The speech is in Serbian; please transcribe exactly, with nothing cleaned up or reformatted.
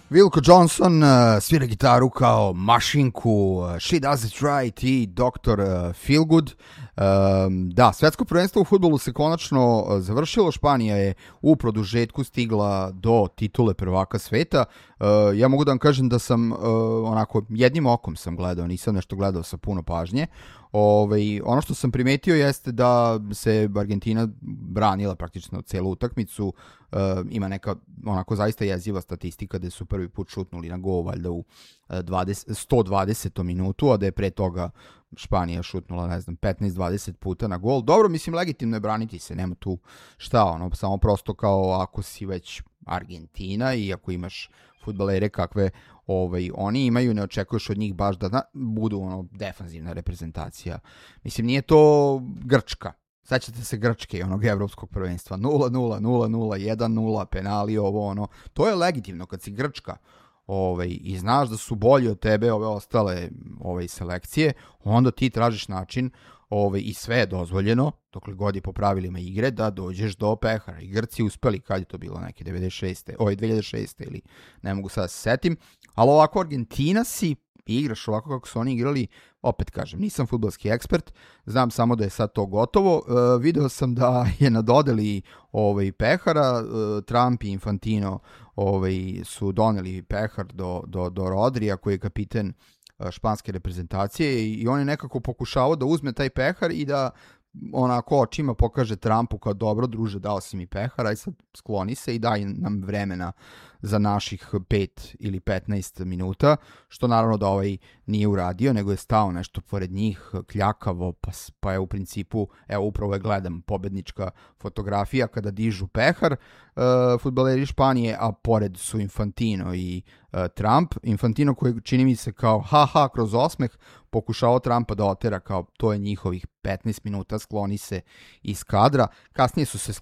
Wilko Johnson uh, svira gitaru kao mašinku, uh, She Does It Right i doktor uh, Feelgood. Um, da, svetsko prvenstvo u fudbalu se konačno uh, završilo. Španija je u produžetku stigla do titule prvaka sveta. Uh, ja mogu da vam kažem da sam uh, onako jednim okom sam gledao, nisam nešto gledao sa puno pažnje. Ove, ono što sam primetio jeste da se Argentina branila praktično celu utakmicu. Uh, ima neka onako zaista jeziva statistika da su prvi put šutnuli na gol valjda u dvadeset, sto dvadesetom minutu, a da je pre toga Španija šutnula, ne znam, petnaest dvadeset puta na gol. Dobro, mislim, legitimno je braniti se, nema tu šta, ono, samo prosto kao ako si već Argentina i ako imaš fudbalere kakve ovaj, oni imaju, ne očekuješ od njih baš da na, budu ono defanzivna reprezentacija. Mislim, nije to Grčka. Sećate se Grčke i onog evropskog prvenstva. nula nula, nula nula, jedan nula, penali, ovo ono. To je legitimno kad si Grčka ovaj, i znaš da su bolji od tebe ove ostale ovaj, selekcije, onda ti tražiš način ovaj, i sve je dozvoljeno, dokle god je po pravilima igre, da dođeš do pehara. I Grci uspeli, kad je to bilo, neke devedeset šeste ovaj, dve hiljade šeste ili ne mogu sad da se setim, ali ovako Argentina si igraš ovako kako su oni igrali, opet kažem, nisam fudbalski ekspert, znam samo da je sad to gotovo. E, video sam da je na dodeli ovaj, pehara, e, Trump i Infantino ovaj, su doneli pehar do, do, do Rodrija, koji je kapiten španske reprezentacije, i on je nekako pokušavao da uzme taj pehar i da onako očima pokaže Trumpu kao dobro druže, dao si mi pehara i sad skloni se i daj nam vremena za naših pet ili petnaest minuta, što naravno da ovaj nije uradio, nego je stao nešto pored njih, kljakavo, pa, pa je u principu, evo upravo je gledam pobednička fotografija kada dižu pehar uh, fudbaleri Španije, a pored su Infantino i uh, Trump. Infantino koji čini mi se kao haha kroz osmeh pokušao Trumpa da otera kao to je njihovih petnaest minuta, skloni se iz kadra. Kasnije su se